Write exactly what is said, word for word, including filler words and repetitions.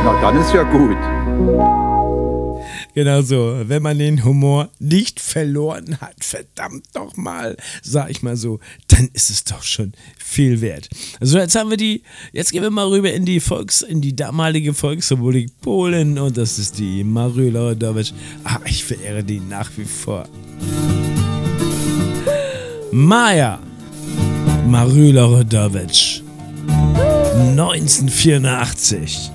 Na, dann ist ja gut. Genau so, wenn man den Humor nicht verloren hat, verdammt nochmal, sag ich mal so, dann ist es doch schon viel wert. Also jetzt haben wir die, jetzt gehen wir mal rüber in die Volks, in die damalige Volksrepublik Polen und das ist die Maryla Rodowicz. Ah, ich verehre die nach wie vor. Maja Maryla Rodowicz, neunzehnhundertvierundachtzig.